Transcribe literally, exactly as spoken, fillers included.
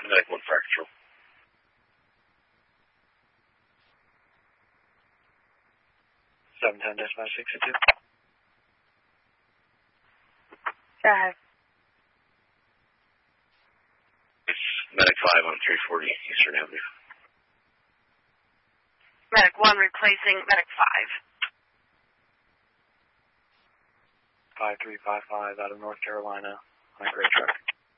Medic one fire control. seven ten dispatch sixty-two. Go ahead. It's Medic five on three forty Eastern Avenue. Medic one replacing Medic five. five three five five out of North Carolina on a gray truck.